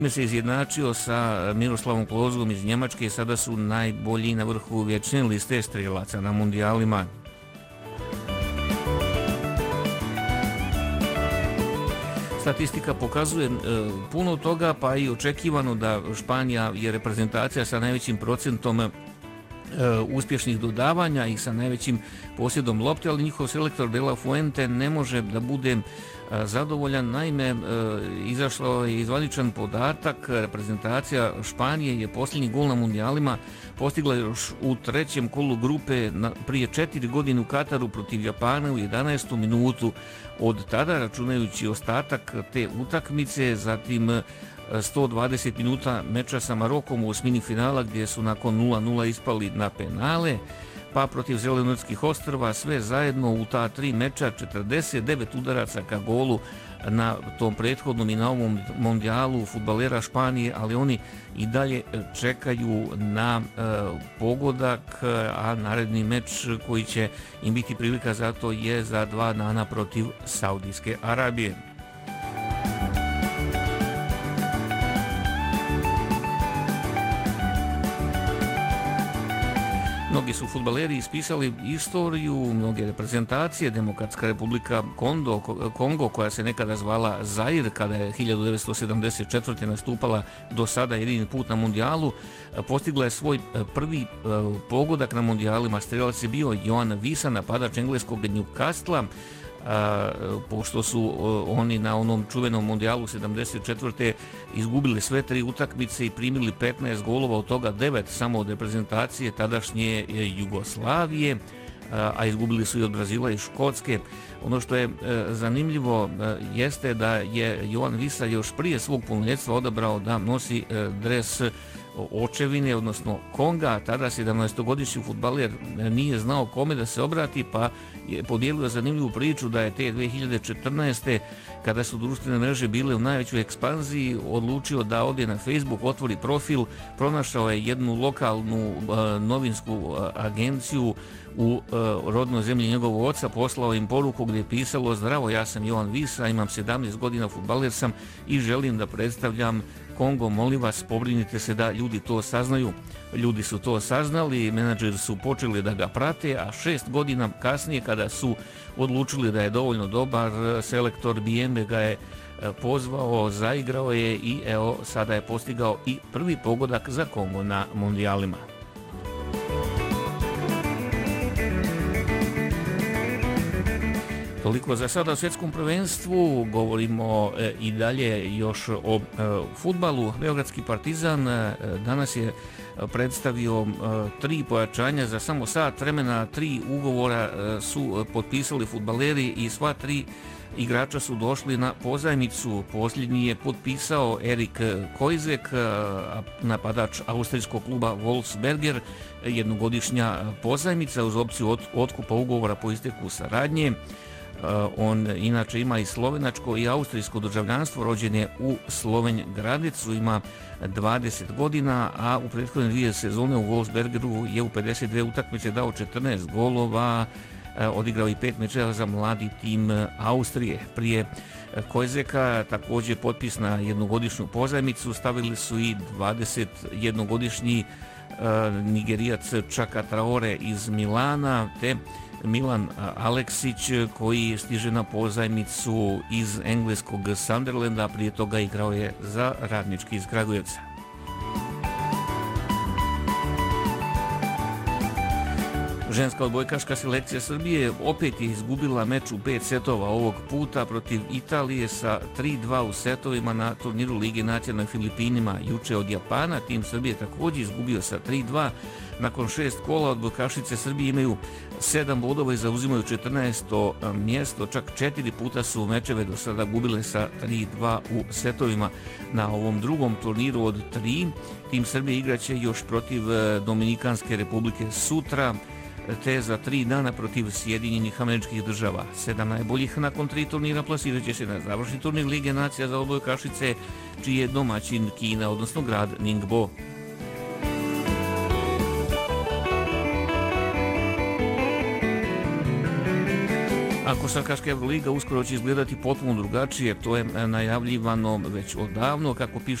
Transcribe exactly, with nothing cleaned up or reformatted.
se izjednačio sa Miroslavom Klozom iz Njemačke, sada su najbolji na vrhu vječne liste strelaca na mundijalima. Statistika pokazuje e, puno toga, pa i očekivano da Španija je reprezentacija sa najvećim procentom e, uspješnih dodavanja i sa najvećim posjedom lopte, ali njihov selektor De La Fuente ne može da bude zadovoljan. Naime, izašao je izvaničan podatak, reprezentacija Španije je posljednji gol na mundijalima postigla još u trećem kolu grupe na, prije četiri godine u Kataru protiv Japana u jedanaestom minutu. Od tada, računajući ostatak te utakmice, zatim sto dvadeset minuta meča sa Marokom u osmini finala gdje su nakon nula nula ispali na penale, pa protiv Zelenortskih ostrva, sve zajedno u ta tri meča četrdeset devet udaraca ka golu na tom prethodnom i na ovom mondijalu fudbalera Španije, ali oni i dalje čekaju na e, pogodak, a naredni meč koji će im biti prilika za to je za dva dana protiv Saudijske Arabije. Mnogi su fudbaleri ispisali istoriju, mnoge reprezentacije. Demokratska republika Kongo, Kongo, koja se nekada zvala Zair, kada je hiljadu devetsto sedamdeset četvrte nastupala do sada jedini put na mundijalu, postigla je svoj prvi pogodak na mundijalima. Strelac je bio Joan Visa, napadač engleskog Newcastle. A, pošto su oni na onom čuvenom mundijalu sedamdeset četvrte izgubili sve tri utakmice i primili petnaest golova, od toga devet samo od reprezentacije tadašnje Jugoslavije, a, a izgubili su i od Brazila i Škotske. Ono što je e, zanimljivo e, jeste da je Joan Visa još prije svog punoljetstva odabrao da nosi e, dres očevine, odnosno Konga. Tada sedamnaestogodišnji fudbaler nije znao kome da se obrati, pa je podijelio zanimljivu priču da je te dve hiljade četrnaeste. kada su društvene mreže bile u najvećoj ekspanziji, odlučio da ode na Facebook, otvori profil, pronašao je jednu lokalnu uh, novinsku uh, agenciju u uh, rodnoj zemlji njegovog oca, poslao im poruku gdje je pisalo: zdravo, ja sam Joan Visa, imam sedamnaest godina, fudbaler sam i želim da predstavljam Kongo, molim vas, pobrinite se da ljudi to saznaju. Ljudi su to saznali, menadžeri su počeli da ga prate, a šest godina kasnije, kada su odlučili da je dovoljno dobar, selektor Biembe ga je pozvao, zaigrao je i evo sada je postigao i prvi pogodak za Kongo na mundijalima. Toliko za sada o svjetskom prvenstvu. Govorimo e, i dalje još o e, fudbalu. Beogradski Partizan e, danas je predstavio e, tri pojačanja za samo sat vremena. Tri ugovora e, su potpisali fudbaleri i sva tri igrača su došli na pozajmicu. Posljednji je potpisao Erik Kojzek, napadač austrijskog kluba Wolfsberger, jednogodišnja pozajmica uz opciju od, otkupa ugovora po isteku saradnje. On inače ima i slovenačko i austrijsko državljanstvo, rođen je u Slovenj Gradecu, ima dvadeset godina, a u prethodne dvije sezone u Wolfsbergeru je u pedeset dvije utakmice dao četrnaest golova, odigrao i pet mečeva za mladi tim Austrije. Prije Kojzeka također potpis na jednogodišnju pozajmicu stavili su i dvadesetjednogodišnji Nigerijac Čaka Traore iz Milana, te Milan Aleksić koji stiže na pozajmicu iz engleskog Sunderlanda, prije toga igrao je za Radnički iz Kragujevca. Ženska odbojkaška selekcija Srbije opet je izgubila meč u pet setova, ovog puta protiv Italije sa tri dva u setovima na turniru Lige nacija na Filipinima. Juče od Japana tim Srbije također izgubio sa tri dva. Nakon šest kola odbojkašice Srbije imaju sedam bodova i zauzimaju četrnaesto mjesto. Čak četiri puta su mečeve do sada gubile sa tri dva u setovima. Na ovom drugom turniru od tri tim Srbije igraće još protiv Dominikanske republike sutra, te za tri dana protiv Sjedinjenih Američkih Država. Sedam najboljih nakon tri turnira plasirat će se na završni turnir Lige nacija za odbojkašice, čiji je domaćin Kina, odnosno grad Ningbo. A košarkaška Evroliga uskoro će izgledati potpuno drugačije, to je najavljivano već odavno, kako piše